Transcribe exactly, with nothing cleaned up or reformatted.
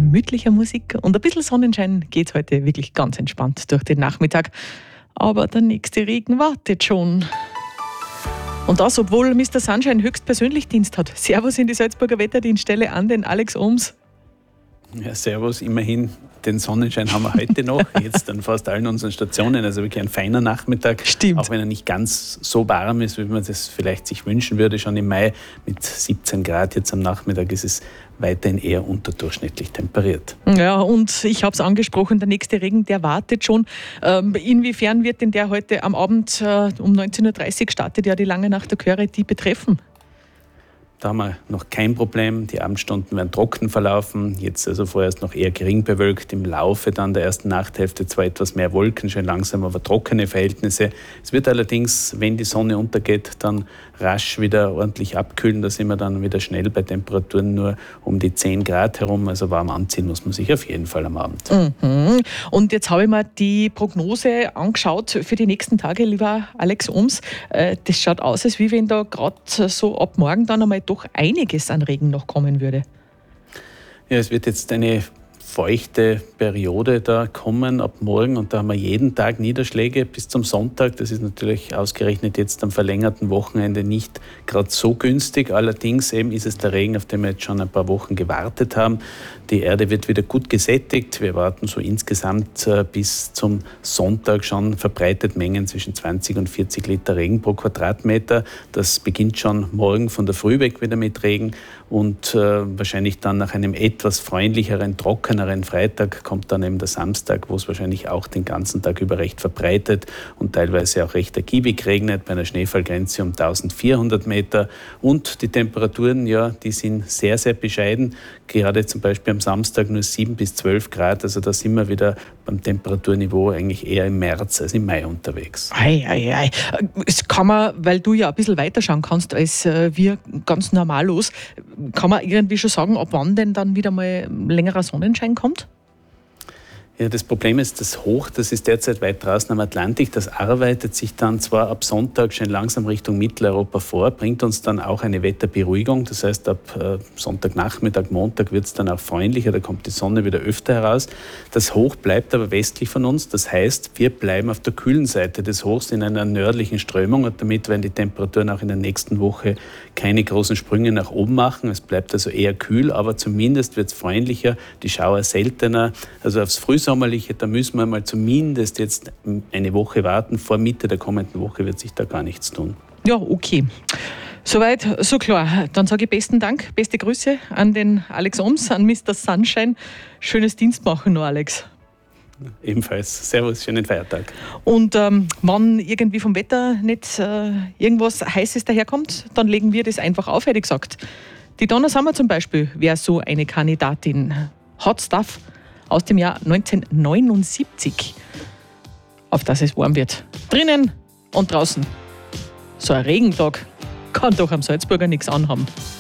gemütlicher Musik und ein bisschen Sonnenschein geht heute wirklich ganz entspannt durch den Nachmittag. Aber der nächste Regen wartet schon. Und das, obwohl Mister Sunshine höchstpersönlich Dienst hat. Servus in die Salzburger Wetterdienststelle an den Alex Ohms. Ja, servus, immerhin. Den Sonnenschein haben wir heute noch, jetzt an fast allen unseren Stationen. Also wirklich ein feiner Nachmittag. Stimmt. Auch wenn er nicht ganz so warm ist, wie man das vielleicht sich wünschen würde. Schon im Mai mit siebzehn Grad jetzt am Nachmittag ist es weiterhin eher unterdurchschnittlich temperiert. Ja, und ich habe es angesprochen, der nächste Regen, der wartet schon. Ähm, inwiefern wird denn der heute am Abend äh, um neunzehn Uhr dreißig startet ja die lange Nacht der Chöre, die betreffen? Da haben wir noch kein Problem. Die Abendstunden werden trocken verlaufen. Jetzt also vorerst noch eher gering bewölkt. Im Laufe dann der ersten Nachthälfte zwar etwas mehr Wolken, schön langsam, aber trockene Verhältnisse. Es wird allerdings, wenn die Sonne untergeht, dann rasch wieder ordentlich abkühlen. Da sind wir dann wieder schnell bei Temperaturen nur um die zehn Grad herum. Also warm anziehen muss man sich auf jeden Fall am Abend. Mhm. Und jetzt habe ich mir die Prognose angeschaut für die nächsten Tage, lieber Alex Ohms. Das schaut aus, als wie wenn da gerade so ab morgen dann einmal doch einiges an Regen noch kommen würde. Ja, es wird jetzt eine feuchte Periode da kommen ab morgen und da haben wir jeden Tag Niederschläge bis zum Sonntag. Das ist natürlich ausgerechnet jetzt am verlängerten Wochenende nicht gerade so günstig. Allerdings eben ist es der Regen, auf den wir jetzt schon ein paar Wochen gewartet haben. Die Erde wird wieder gut gesättigt. Wir erwarten so insgesamt bis zum Sonntag schon verbreitet Mengen zwischen zwanzig und vierzig Liter Regen pro Quadratmeter. Das beginnt schon morgen von der Früh weg wieder mit Regen und äh, wahrscheinlich dann nach einem etwas freundlicheren, trockeneren Freitag kommt dann eben der Samstag, wo es wahrscheinlich auch den ganzen Tag über recht verbreitet und teilweise auch recht ergiebig regnet, bei einer Schneefallgrenze um eintausendvierhundert Meter. Und die Temperaturen, ja, die sind sehr, sehr bescheiden. Gerade zum Beispiel am Samstag nur sieben bis zwölf Grad. Also da sind wir wieder beim Temperaturniveau eigentlich eher im März als im Mai unterwegs. Ei, ei, ei. Es kann man, weil du ja ein bisschen weiter schauen kannst als wir ganz normallos, kann man irgendwie schon sagen, ab wann denn dann wieder mal längerer Sonnenschein kommt? Ja, das Problem ist, das Hoch, das ist derzeit weit draußen am Atlantik, das arbeitet sich dann zwar ab Sonntag schon langsam Richtung Mitteleuropa vor, bringt uns dann auch eine Wetterberuhigung, das heißt ab äh, Sonntagnachmittag, Montag wird es dann auch freundlicher, da kommt die Sonne wieder öfter heraus. Das Hoch bleibt aber westlich von uns, das heißt, wir bleiben auf der kühlen Seite des Hochs in einer nördlichen Strömung und damit werden die Temperaturen auch in der nächsten Woche keine großen Sprünge nach oben machen. Es bleibt also eher kühl, aber zumindest wird es freundlicher, die Schauer seltener, also aufs Frühsommer Sommerliche, da müssen wir mal zumindest jetzt eine Woche warten. Vor Mitte der kommenden Woche wird sich da gar nichts tun. Ja, okay. Soweit, so klar. Dann sage ich besten Dank, beste Grüße an den Alex Ohms, an Mister Sunshine. Schönes Dienstmachen noch, Alex. Ebenfalls. Servus, schönen Feiertag. Und ähm, wenn irgendwie vom Wetter nicht äh, irgendwas Heißes daherkommt, dann legen wir das einfach auf, hätte ich gesagt. Die Donna Summer zum Beispiel wäre so eine Kandidatin. Hot Stuff aus dem Jahr neunzehnhundertneunundsiebzig, auf das es warm wird. Drinnen und draußen. So ein Regentag kann doch am Salzburger nichts anhaben.